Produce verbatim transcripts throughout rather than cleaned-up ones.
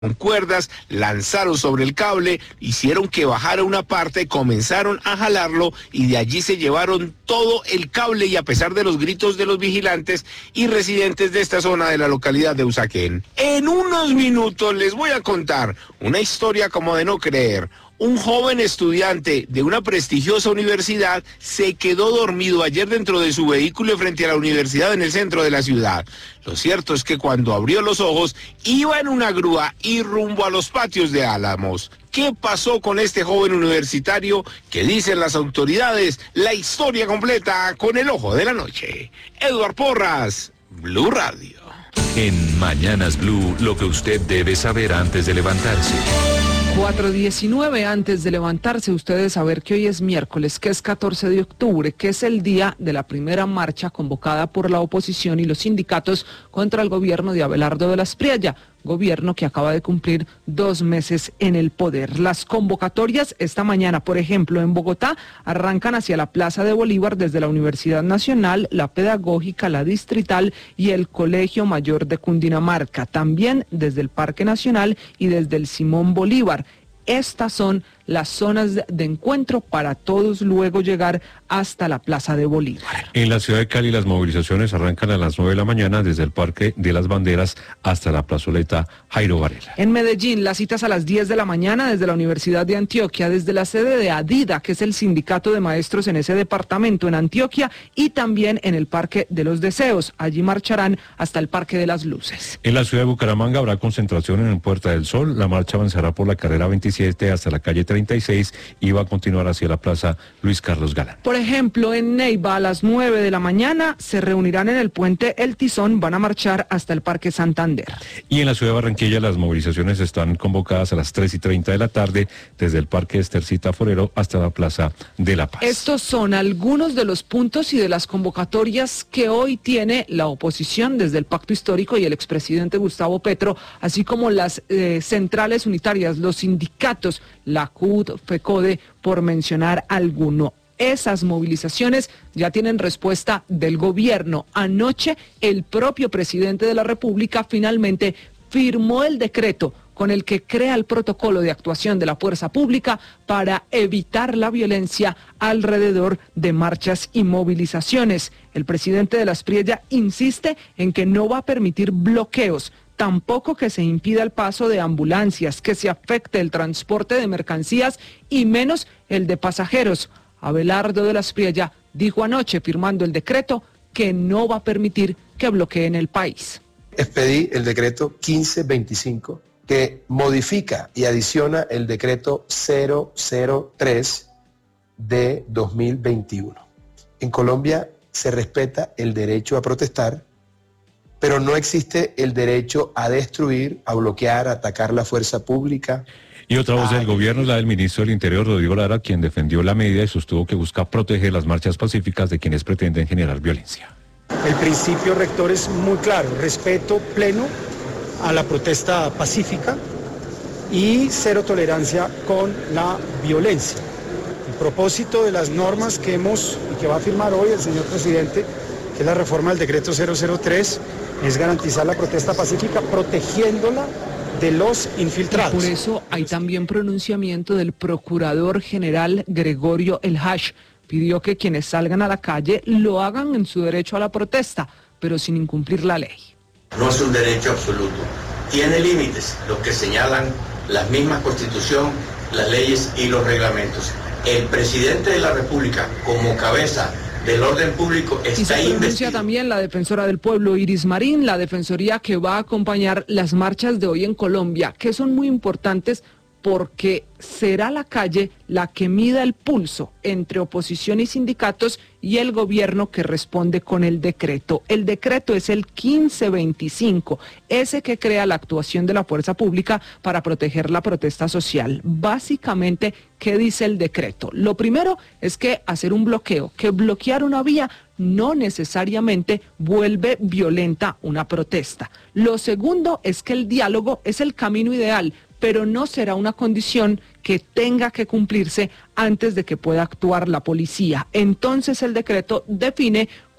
con cuerdas, lanzaron sobre el cable, hicieron que bajara una parte, comenzaron a jalarlo y de allí se llevaron todo el cable y a pesar de los gritos de los vigilantes y residentes de esta zona de la localidad de Usaquén. En unos minutos les voy a contar una historia como de no creer. Un joven estudiante de una prestigiosa universidad se quedó dormido ayer dentro de su vehículo frente a la universidad en el centro de la ciudad. Lo cierto es que cuando abrió los ojos iba en una grúa y rumbo a los patios de Álamos. ¿Qué pasó con este joven universitario? ¿Qué dicen las autoridades? La historia completa con el ojo de la noche. Eduard Porras, Blue Radio. En Mañanas Blue, lo que usted debe saber antes de levantarse. cuatro diecinueve antes de levantarse, ustedes saber que hoy es miércoles, que es catorce de octubre, que es el día de la primera marcha convocada por la oposición y los sindicatos contra el gobierno de Abelardo de la Espriella, gobierno que acaba de cumplir dos meses en el poder. Las convocatorias esta mañana, por ejemplo, en Bogotá, arrancan hacia la Plaza de Bolívar desde la Universidad Nacional, la Pedagógica, la Distrital y el Colegio Mayor de Cundinamarca, también desde el Parque Nacional y desde el Simón Bolívar. Estas son las zonas de encuentro para todos luego llegar hasta la Plaza de Bolívar. En la ciudad de Cali las movilizaciones arrancan a las nueve de la mañana desde el Parque de las Banderas hasta la plazoleta Jairo Varela. En Medellín las citas a las diez de la mañana desde la Universidad de Antioquia, desde la sede de ADIDA, que es el sindicato de maestros en ese departamento en Antioquia, y también en el Parque de los Deseos. Allí marcharán hasta el Parque de las Luces. En la ciudad de Bucaramanga habrá concentración en Puerta del Sol. La marcha avanzará por la carrera veintisiete hasta la calle treinta y seis y va a continuar hacia la plaza Luis Carlos Galán. Por ejemplo, en Neiva a las nueve de la mañana se reunirán en el puente El Tizón, van a marchar hasta el Parque Santander. Y en la ciudad de Barranquilla las movilizaciones están convocadas a las tres y treinta de la tarde desde el Parque Estercita Forero hasta la Plaza de la Paz. Estos son algunos de los puntos y de las convocatorias que hoy tiene la oposición desde el Pacto Histórico y el expresidente Gustavo Petro, así como las eh, centrales unitarias, los sindicatos, la C U D, FECODE, por mencionar alguno. Esas movilizaciones ya tienen respuesta del gobierno. Anoche el propio presidente de la República finalmente firmó el decreto con el que crea el protocolo de actuación de la fuerza pública para evitar la violencia alrededor de marchas y movilizaciones. El presidente de la Espriella insiste en que no va a permitir bloqueos, tampoco que se impida el paso de ambulancias, que se afecte el transporte de mercancías y menos el de pasajeros. Abelardo de la Espriella dijo anoche, firmando el decreto, que no va a permitir que bloqueen el país. Expedí el decreto quince veinticinco que modifica y adiciona el decreto cero cero tres de dos mil veintiuno. En Colombia se respeta el derecho a protestar, pero no existe el derecho a destruir, a bloquear, a atacar la fuerza pública. Y otra voz del gobierno es la del ministro del Interior, Rodrigo Lara, quien defendió la medida y sostuvo que busca proteger las marchas pacíficas de quienes pretenden generar violencia. El principio rector es muy claro: respeto pleno a la protesta pacífica y cero tolerancia con la violencia. El propósito de las normas que hemos y que va a firmar hoy el señor presidente, que es la reforma del decreto cero cero tres, es garantizar la protesta pacífica protegiéndola de los infiltrados. Por eso hay también pronunciamiento del procurador general Gregorio El Hash. Pidió que quienes salgan a la calle lo hagan en su derecho a la protesta, pero sin incumplir la ley. No es un derecho absoluto. Tiene límites, los que señalan la misma Constitución, las leyes y los reglamentos. El presidente de la República, como cabeza del orden público, está y se pronuncia investido. También la defensora del pueblo, Iris Marín, la defensoría que va a acompañar las marchas de hoy en Colombia, que son muy importantes porque será la calle la que mida el pulso entre oposición y sindicatos y el gobierno que responde con el decreto. El decreto es el quince veinticinco, ese que crea la actuación de la fuerza pública para proteger la protesta social. Básicamente, ¿qué dice el decreto? Lo primero es que hacer un bloqueo, que bloquear una vía no necesariamente vuelve violenta una protesta. Lo segundo es que el diálogo es el camino ideal, pero no será una condición que tenga que cumplirse antes de que pueda actuar la policía. Entonces el decreto define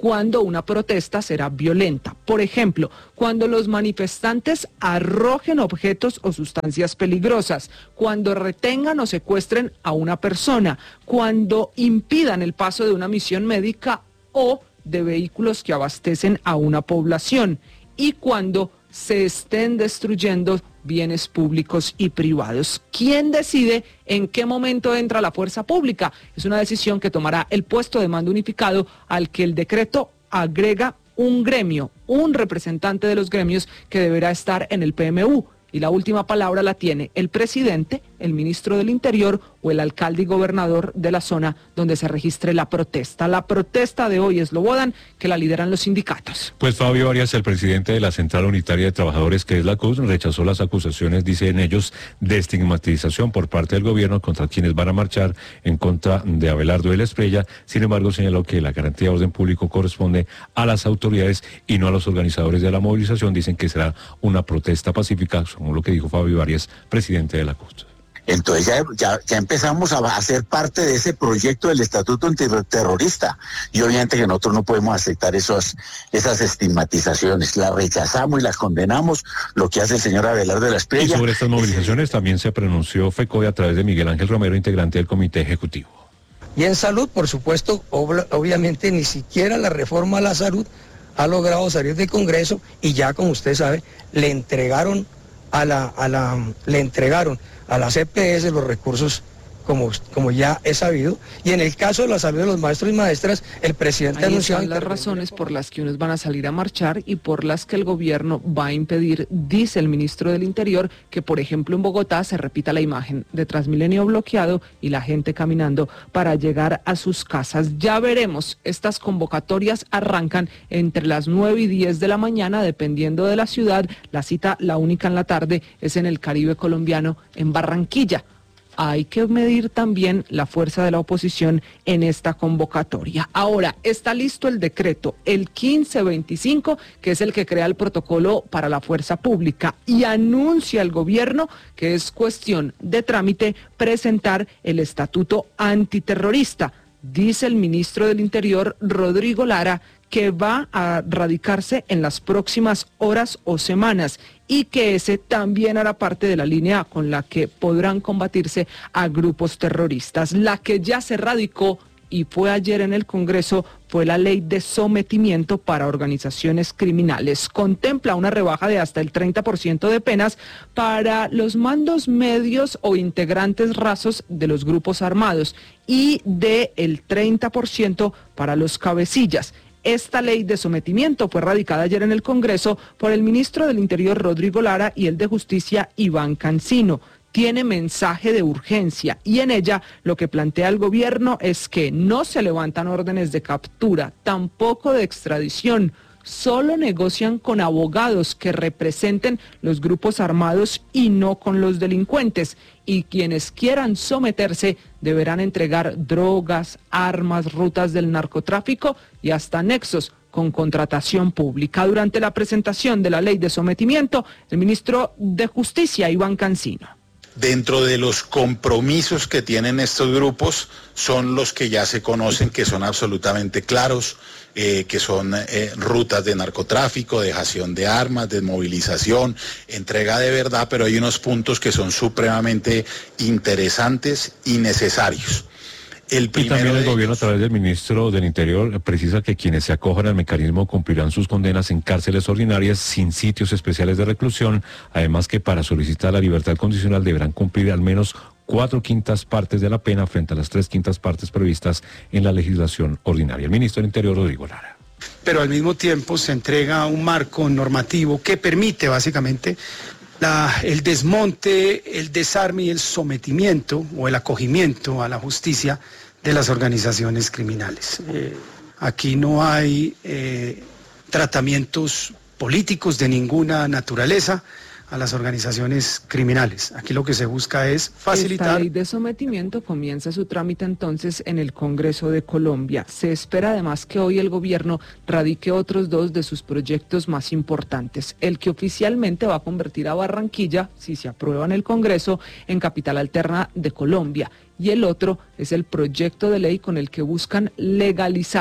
cuando una protesta será violenta. Por ejemplo, cuando los manifestantes arrojen objetos o sustancias peligrosas, cuando retengan o secuestren a una persona, cuando impidan el paso de una misión médica o de vehículos que abastecen a una población, y cuando se estén destruyendo bienes públicos y privados. ¿Quién decide en qué momento entra la fuerza pública? Es una decisión que tomará el puesto de mando unificado al que el decreto agrega un gremio, un representante de los gremios que deberá estar en el P M U. Y la última palabra la tiene el presidente, el ministro del Interior o el alcalde y gobernador de la zona donde se registre la protesta. La protesta de hoy es Lobodan, que la lideran los sindicatos. Pues Fabio Arias, el presidente de la Central Unitaria de Trabajadores, que es la C U T, rechazó las acusaciones, dicen ellos, de estigmatización por parte del gobierno contra quienes van a marchar en contra de Abelardo de la Espriella. Sin embargo, señaló que la garantía de orden público corresponde a las autoridades y no a los organizadores de la movilización. Dicen que será una protesta pacífica, como lo que dijo Fabio Arias, presidente de la C U T. Entonces ya, ya, ya empezamos a hacer parte de ese proyecto del Estatuto Antiterrorista y obviamente que nosotros no podemos aceptar esos, esas estigmatizaciones, las rechazamos y las condenamos, lo que hace el señor Abelardo de la Espriella. Y sobre estas movilizaciones también se pronunció FECODE a través de Miguel Ángel Romero, integrante del Comité Ejecutivo. Y en salud, por supuesto, ob- obviamente ni siquiera la reforma a la salud ha logrado salir del Congreso y ya, como usted sabe, le entregaron a la, a la, le entregaron a las E P S los recursos, como, como ya es sabido, y en el caso de la salud de los maestros y maestras, el presidente anunció... Ahí están las razones por las que unos van a salir a marchar y por las que el gobierno va a impedir, dice el ministro del Interior, que por ejemplo en Bogotá se repita la imagen de Transmilenio bloqueado y la gente caminando para llegar a sus casas. Ya veremos, estas convocatorias arrancan entre las nueve y diez de la mañana, dependiendo de la ciudad. La cita, la única en la tarde, es en el Caribe colombiano, en Barranquilla. Hay que medir también la fuerza de la oposición en esta convocatoria. Ahora, está listo el decreto, el quince veinticinco, que es el que crea el protocolo para la fuerza pública, y anuncia el gobierno que es cuestión de trámite presentar el estatuto antiterrorista. Dice el ministro del Interior, Rodrigo Lara, que va a radicarse en las próximas horas o semanas y que ese también hará parte de la línea con la que podrán combatirse a grupos terroristas. La que ya se radicó y fue ayer en el Congreso fue la ley de sometimiento para organizaciones criminales. Contempla una rebaja de hasta el treinta por ciento de penas para los mandos medios o integrantes rasos de los grupos armados y del treinta por ciento para los cabecillas. Esta ley de sometimiento fue radicada ayer en el Congreso por el ministro del Interior, Rodrigo Lara, y el de Justicia, Iván Cancino. Tiene mensaje de urgencia y en ella lo que plantea el gobierno es que no se levantan órdenes de captura, tampoco de extradición. Solo negocian con abogados que representen los grupos armados y no con los delincuentes. Y quienes quieran someterse deberán entregar drogas, armas, rutas del narcotráfico y hasta nexos con contratación pública. Durante la presentación de la ley de sometimiento, el ministro de Justicia, Iván Cancino. Dentro de los compromisos que tienen estos grupos son los que ya se conocen, que son absolutamente claros, eh, que son eh, rutas de narcotráfico, dejación de armas, desmovilización, entrega de verdad, pero hay unos puntos que son supremamente interesantes y necesarios. El y también el gobierno, a través del ministro del Interior, precisa que quienes se acojan al mecanismo cumplirán sus condenas en cárceles ordinarias sin sitios especiales de reclusión, además que para solicitar la libertad condicional deberán cumplir al menos cuatro quintas partes de la pena frente a las tres quintas partes previstas en la legislación ordinaria. El ministro del Interior, Rodrigo Lara. Pero al mismo tiempo se entrega un marco normativo que permite básicamente La, el desmonte, el desarme y el sometimiento o el acogimiento a la justicia de las organizaciones criminales. Eh, aquí no hay eh, tratamientos políticos de ninguna naturaleza a las organizaciones criminales. Aquí lo que se busca es facilitar... Esta ley de sometimiento comienza su trámite entonces en el Congreso de Colombia. Se espera además que hoy el gobierno radique otros dos de sus proyectos más importantes. El que oficialmente va a convertir a Barranquilla, si se aprueba en el Congreso, en capital alterna de Colombia. Y el otro es el proyecto de ley con el que buscan legalizar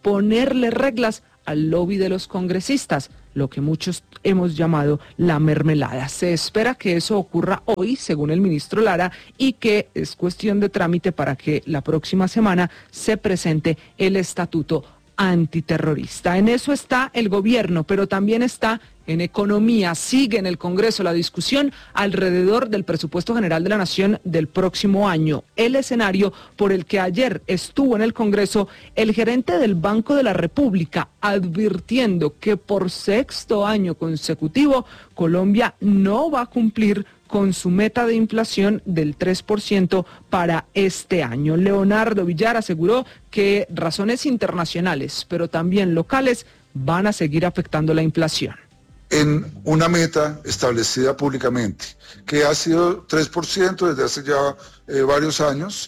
ponerle reglas al lobby de los congresistas, lo que muchos hemos llamado la mermelada. Se espera que eso ocurra hoy, según el ministro Lara, y que es cuestión de trámite para que la próxima semana se presente el estatuto antiterrorista. En eso está el gobierno, pero también está en economía. Sigue en el Congreso la discusión alrededor del presupuesto general de la Nación del próximo año. El escenario por el que ayer estuvo en el Congreso el gerente del Banco de la República, advirtiendo que por sexto año consecutivo Colombia no va a cumplir con su meta de inflación del tres por ciento para este año. Leonardo Villar aseguró que razones internacionales, pero también locales, van a seguir afectando la inflación. En una meta establecida públicamente, que ha sido tres por ciento desde hace ya eh, varios años,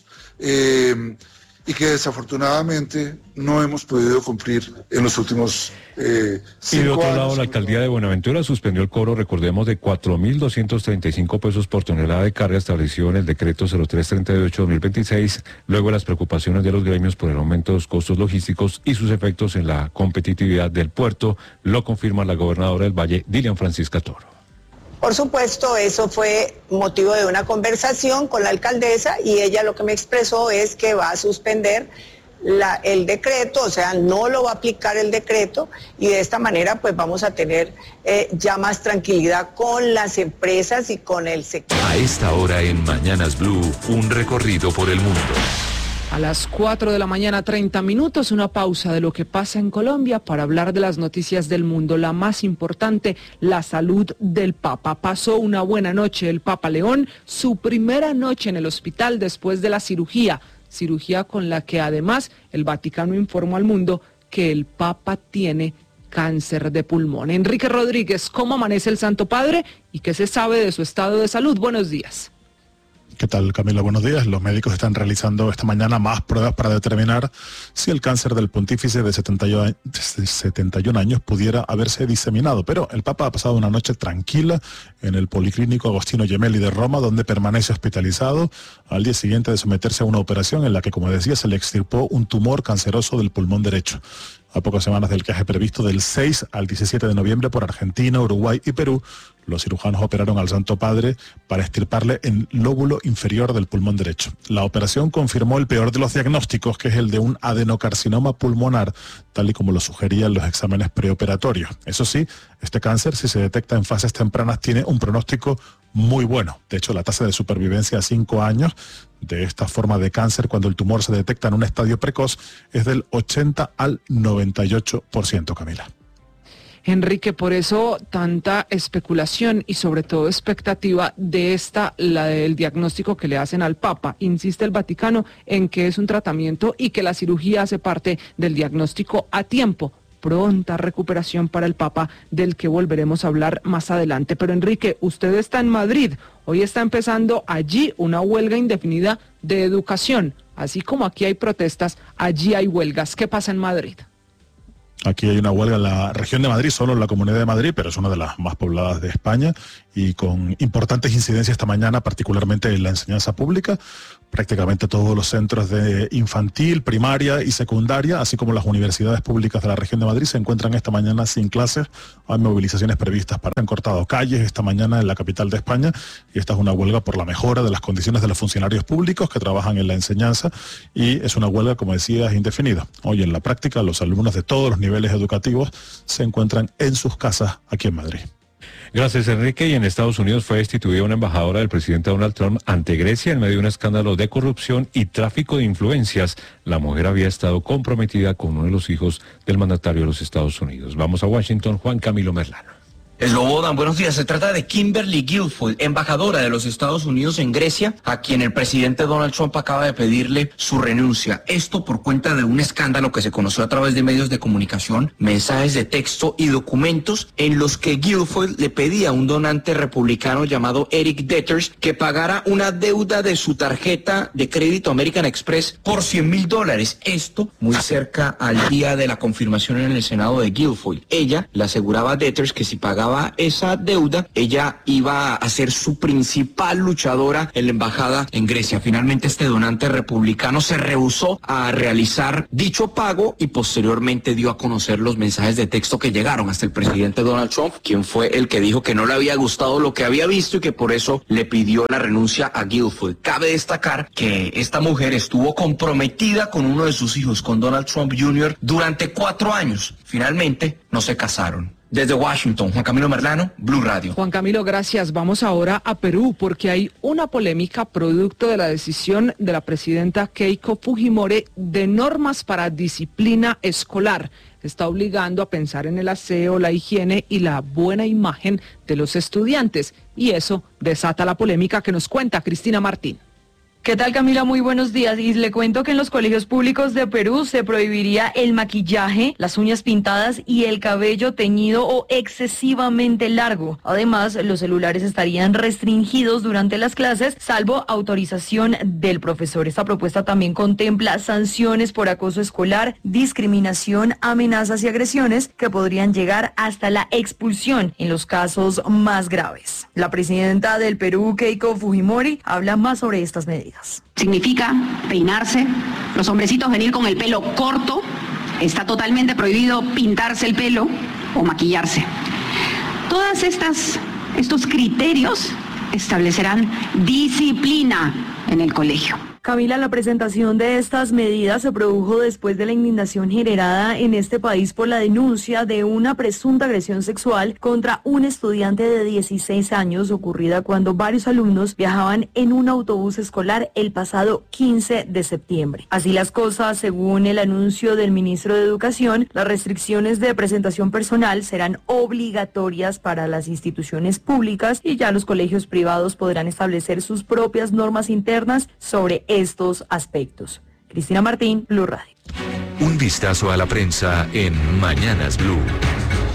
eh, y que desafortunadamente no hemos podido cumplir en los últimos eh, cinco Y de otro años. lado, la alcaldía de Buenaventura suspendió el cobro, recordemos, de cuatro mil doscientos treinta y cinco pesos por tonelada de carga establecido en el decreto cero tres treinta y ocho guión dos mil veintiséis, luego de las preocupaciones de los gremios por el aumento de los costos logísticos y sus efectos en la competitividad del puerto. Lo confirma la gobernadora del Valle, Dilian Francisca Toro. Por supuesto, eso fue motivo de una conversación con la alcaldesa y ella lo que me expresó es que va a suspender la, el decreto, o sea, no lo va a aplicar el decreto y de esta manera pues vamos a tener eh, ya más tranquilidad con las empresas y con el sector. A esta hora en Mañanas Blue, un recorrido por el mundo. A las cuatro de la mañana, treinta minutos, una pausa de lo que pasa en Colombia para hablar de las noticias del mundo. La más importante, la salud del Papa. Pasó una buena noche el Papa León, su primera noche en el hospital después de la cirugía, cirugía con la que además el Vaticano informó al mundo que el Papa tiene cáncer de pulmón. Enrique Rodríguez, ¿cómo amanece el Santo Padre y qué se sabe de su estado de salud? Buenos días. ¿Qué tal, Camila? Buenos días. Los médicos están realizando esta mañana más pruebas para determinar si el cáncer del pontífice de setenta y un años pudiera haberse diseminado. Pero el Papa ha pasado una noche tranquila en el Policlínico Agostino Gemelli de Roma, donde permanece hospitalizado al día siguiente de someterse a una operación en la que, como decía, se le extirpó un tumor canceroso del pulmón derecho. A pocas semanas del viaje previsto del seis al diecisiete de noviembre por Argentina, Uruguay y Perú, los cirujanos operaron al Santo Padre para extirparle el lóbulo inferior del pulmón derecho. La operación confirmó el peor de los diagnósticos, que es el de un adenocarcinoma pulmonar, tal y como lo sugerían los exámenes preoperatorios. Eso sí, este cáncer, si se detecta en fases tempranas, tiene un pronóstico muy bueno. De hecho, la tasa de supervivencia a cinco años de esta forma de cáncer, cuando el tumor se detecta en un estadio precoz, es del ochenta al noventa y ocho por ciento, Camila. Enrique, por eso tanta especulación y sobre todo expectativa de esta, la del diagnóstico que le hacen al Papa. Insiste el Vaticano en que es un tratamiento y que la cirugía hace parte del diagnóstico a tiempo. Pronta recuperación para el Papa, del que volveremos a hablar más adelante. Pero Enrique, usted está en Madrid. Hoy está empezando allí una huelga indefinida de educación. Así como aquí hay protestas, allí hay huelgas. ¿Qué pasa en Madrid? Aquí hay una huelga en la región de Madrid, solo en la Comunidad de Madrid, pero es una de las más pobladas de España y con importantes incidencias esta mañana, particularmente en la enseñanza pública. Prácticamente todos los centros de infantil, primaria y secundaria, así como las universidades públicas de la región de Madrid, se encuentran esta mañana sin clases. Hay movilizaciones previstas para... Han cortado calles esta mañana en la capital de España y esta es una huelga por la mejora de las condiciones de los funcionarios públicos que trabajan en la enseñanza y es una huelga, como decía, indefinida. Hoy en la práctica los alumnos de todos los niveles educativos se encuentran en sus casas aquí en Madrid. Gracias, Enrique. Y en Estados Unidos fue destituida una embajadora del presidente Donald Trump ante Grecia en medio de un escándalo de corrupción y tráfico de influencias. La mujer había estado comprometida con uno de los hijos del mandatario de los Estados Unidos. Vamos a Washington, Juan Camilo Merlano. Slobodan, buenos días. Se trata de Kimberly Guilfoyle, embajadora de los Estados Unidos en Grecia, a quien el presidente Donald Trump acaba de pedirle su renuncia. Esto por cuenta de un escándalo que se conoció a través de medios de comunicación, mensajes de texto y documentos en los que Guilfoyle le pedía a un donante republicano llamado Eric Detters que pagara una deuda de su tarjeta de crédito American Express por cien mil dólares. Esto muy cerca al día de la confirmación en el Senado de Guilfoyle. Ella le aseguraba a Detters que si pagaba pagaba esa deuda, ella iba a ser su principal luchadora en la embajada en Grecia. Finalmente este donante republicano se rehusó a realizar dicho pago y posteriormente dio a conocer los mensajes de texto que llegaron hasta el presidente Donald Trump, quien fue el que dijo que no le había gustado lo que había visto y que por eso le pidió la renuncia a Guilfoyle. Cabe destacar que esta mujer estuvo comprometida con uno de sus hijos, con Donald Trump junior, durante cuatro años. Finalmente no se casaron. Desde Washington, Juan Camilo Merlano, Blue Radio. Juan Camilo, gracias. Vamos ahora a Perú porque hay una polémica producto de la decisión de la presidenta Keiko Fujimori de normas para disciplina escolar. Está obligando a pensar en el aseo, la higiene y la buena imagen de los estudiantes. Y eso desata la polémica que nos cuenta Cristina Martín. ¿Qué tal, Camila? Muy buenos días. Y le cuento que en los colegios públicos de Perú se prohibiría el maquillaje, las uñas pintadas y el cabello teñido o excesivamente largo. Además, los celulares estarían restringidos durante las clases, salvo autorización del profesor. Esta propuesta también contempla sanciones por acoso escolar, discriminación, amenazas y agresiones que podrían llegar hasta la expulsión en los casos más graves. La presidenta del Perú, Keiko Fujimori, habla más sobre estas medidas. Significa peinarse, los hombrecitos venir con el pelo corto, está totalmente prohibido pintarse el pelo o maquillarse. Todas estas, estos criterios establecerán disciplina en el colegio. Camila, la presentación de estas medidas se produjo después de la indignación generada en este país por la denuncia de una presunta agresión sexual contra un estudiante de dieciséis años ocurrida cuando varios alumnos viajaban en un autobús escolar el pasado quince de septiembre. Así las cosas, según el anuncio del ministro de Educación, las restricciones de presentación personal serán obligatorias para las instituciones públicas y ya los colegios privados podrán establecer sus propias normas internas sobre estos aspectos. Cristina Martín, Blue Radio. Un vistazo a la prensa en Mañanas Blue.